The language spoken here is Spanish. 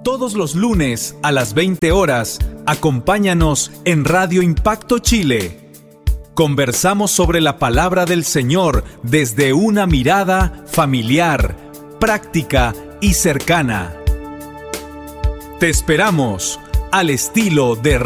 todos los lunes a las 20 horas, acompáñanos en Radio Impacto Chile. Conversamos sobre la palabra del Señor desde una mirada familiar, práctica y cercana. Te esperamos al estilo de